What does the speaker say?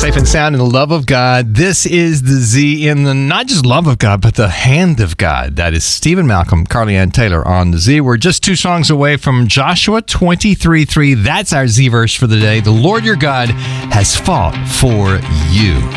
safe and sound in the love of God. This is the Z in the not just love of God, but the hand of God. That is Stephen Malcolm, Carly Ann Taylor on the Z. We're just 2 songs away from Joshua 23:3. That's our Z verse for the day. The Lord your God has fought for you.